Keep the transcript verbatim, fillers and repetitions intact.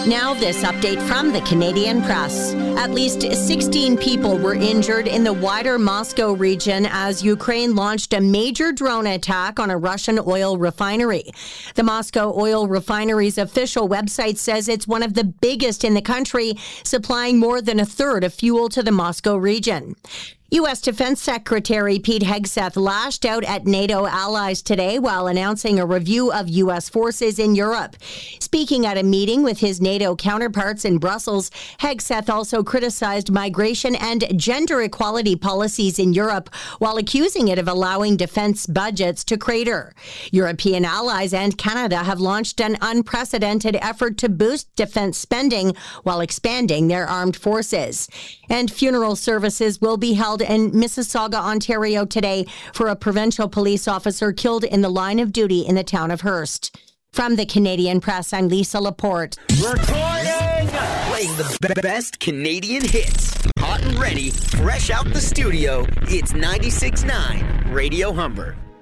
Now this update from the Canadian Press. At least sixteen people were injured in the wider Moscow region as Ukraine launched a major drone attack on a Russian oil refinery. The Moscow Oil Refinery's official website says it's one of the biggest in the country, supplying more than a third of fuel to the Moscow region. U S. Defense Secretary Pete Hegseth lashed out at NATO allies today while announcing a review of U S forces in Europe. Speaking at a meeting with his NATO counterparts in Brussels, Hegseth also criticized migration and gender equality policies in Europe while accusing it of allowing defense budgets to crater. European allies and Canada have launched an unprecedented effort to boost defense spending while expanding their armed forces. And funeral services will be held in Mississauga, Ontario today for a provincial police officer killed in the line of duty in the town of Hearst. From the Canadian Press, I'm Lisa Laporte. Recording! Playing the b- best Canadian hits. Hot and ready, fresh out the studio, it's ninety-six point nine Radio Humber.